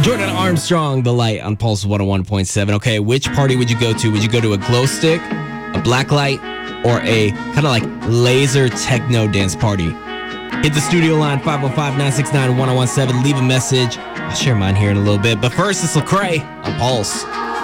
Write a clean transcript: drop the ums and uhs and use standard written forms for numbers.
Jordan Armstrong, The Light on Pulse 101.7. Okay, which party would you go to? Would you go to a glow stick, a black light, or a kind of like laser techno dance party? Hit the studio line, 505-969-1017. Leave a message. I'll share mine here in a little bit. But first, it's Lecrae on Pulse.